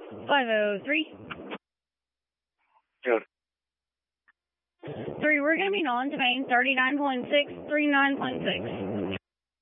503. Good. 3, we're going to be on to main 39.6, 39.6.